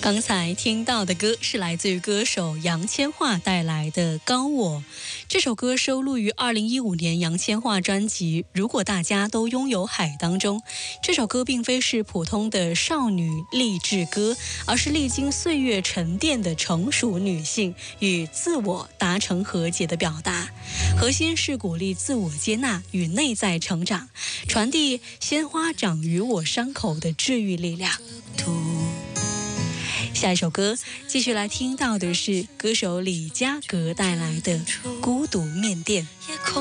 刚才听到的歌是来自于歌手杨千嬅带来的《高我》。这首歌收录于2015年杨千嬅专辑《如果大家都拥有海》当中。这首歌并非是普通的少女励志歌，而是历经岁月沉淀的成熟女性与自我达成和解的表达。核心是鼓励自我接纳与内在成长，传递鲜花长于我伤口的治愈力量。下一首歌继续来听到的是歌手李佳格带来的《孤独面店》。